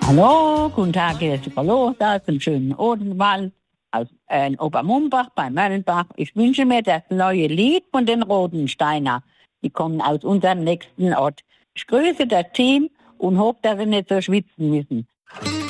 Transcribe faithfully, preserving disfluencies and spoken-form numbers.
Hallo, guten Tag, hier ist die Frau Lothar aus dem schönen Odenwald, aus äh, Obermumbach bei Möllenbach. Ich wünsche mir das neue Lied von den Rodensteiner. Die kommen aus unserem nächsten Ort. Ich grüße das Team und hoffe, dass sie nicht so schwitzen müssen.